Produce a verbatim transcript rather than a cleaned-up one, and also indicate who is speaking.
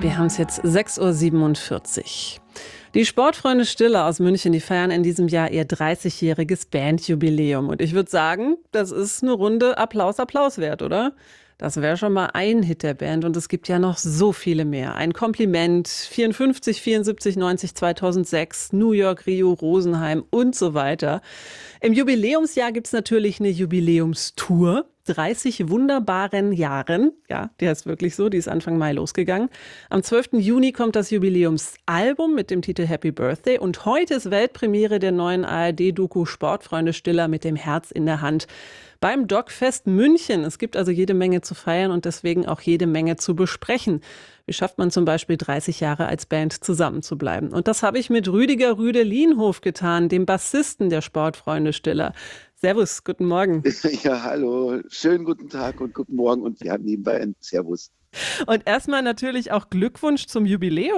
Speaker 1: Wir haben es jetzt sechs Uhr siebenundvierzig. Die Sportfreunde Stiller aus München, die feiern in diesem Jahr ihr dreißigjähriges Bandjubiläum. Und ich würde sagen, das ist eine Runde Applaus, Applaus wert, oder? Das wäre schon mal ein Hit der Band und es gibt ja noch so viele mehr. Ein Kompliment, vierundfünfzig, vierundsiebzig, neunzig, zweitausendsechs, New York, Rio, Rosenheim und so weiter. Im Jubiläumsjahr gibt es natürlich eine Jubiläumstour. dreißig wunderbaren Jahren. Ja, die heißt wirklich so, die ist Anfang Mai losgegangen. Am zwölften Juni kommt das Jubiläumsalbum mit dem Titel Happy Birthday und heute ist Weltpremiere der neuen A R D-Doku Sportfreunde Stiller mit dem Herz in der Hand beim Dogfest München. Es gibt also jede Menge zu feiern und deswegen auch jede Menge zu besprechen. Wie schafft man zum Beispiel dreißig Jahre als Band zusammenzubleiben? Und das habe ich mit Rüdiger Rüde-Lienhof getan, dem Bassisten der Sportfreunde Stiller. Servus, guten Morgen.
Speaker 2: Ja, hallo, schönen guten Tag und guten Morgen und ja, nebenbei ein Servus.
Speaker 1: Und erstmal natürlich auch Glückwunsch zum Jubiläum.